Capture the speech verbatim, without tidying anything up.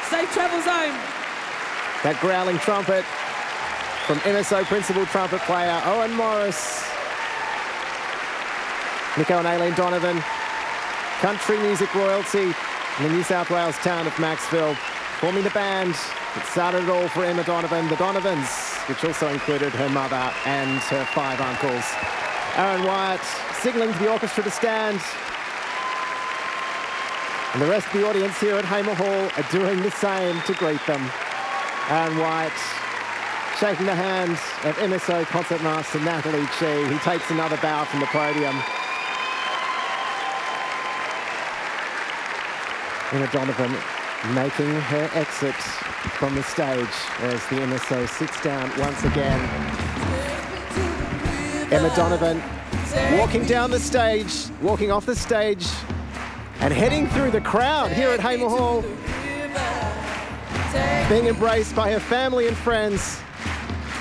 Safe travels home. That growling trumpet from M S O principal trumpet player Owen Morris. Nico and Aileen Donovan, country music royalty in the New South Wales town of Maxville, forming the band that started it all for Emma Donovan, the Donovans, which also included her mother and her five uncles. Aaron Wyatt signalling to the orchestra to stand. And the rest of the audience here at Hamer Hall are doing the same to greet them. Aaron Wyatt shaking the hand of M S O concertmaster Natalie Chi, who takes another bow from the podium. Emma Donovan making her exit from the stage as the M S O sits down once again. Emma Donovan walking down the stage, walking off the stage and heading through the crowd here at Hamer Hall, being embraced by her family and friends